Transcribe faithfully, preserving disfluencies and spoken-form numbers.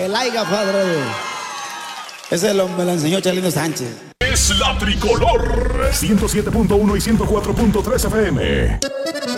laiga, padre. Ese lo, me lo enseñó Chalino Sánchez. Es la tricolor. ciento siete punto uno y ciento cuatro punto tres F M.